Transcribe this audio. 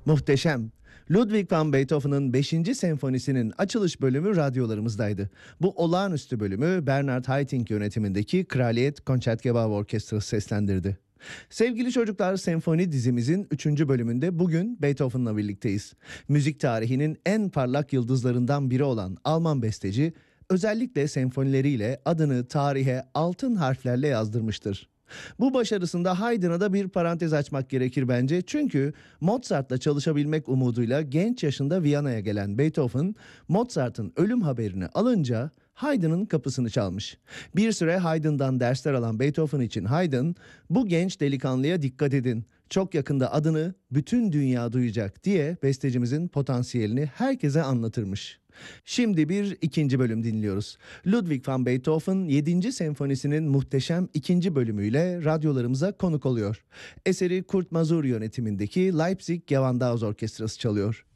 Muhteşem. Ludwig van Beethoven'ın 5. senfonisinin açılış bölümü radyolarımızdaydı. Bu olağanüstü bölümü Bernard Haitink yönetimindeki Kraliyet Konçertgebouw Orkestrası seslendirdi. Sevgili çocuklar, senfoni dizimizin 3. bölümünde bugün Beethoven'la birlikteyiz. Müzik tarihinin en parlak yıldızlarından biri olan Alman besteci, özellikle senfonileriyle adını tarihe altın harflerle yazdırmıştır. Bu başarısında Haydn'a da bir parantez açmak gerekir bence. Çünkü Mozart'la çalışabilmek umuduyla genç yaşında Viyana'ya gelen Beethoven, Mozart'ın ölüm haberini alınca Haydn'ın kapısını çalmış. Bir süre Haydn'dan dersler alan Beethoven için Haydn, "Bu genç delikanlıya dikkat edin. Çok yakında adını bütün dünya duyacak" diye bestecimizin potansiyelini herkese anlatırmış. Şimdi bir ikinci bölüm dinliyoruz. Ludwig van Beethoven 7. senfonisinin muhteşem ikinci bölümüyle radyolarımıza konuk oluyor. Eseri Kurt Masur yönetimindeki Leipzig Gewandhaus Orkestrası çalıyor.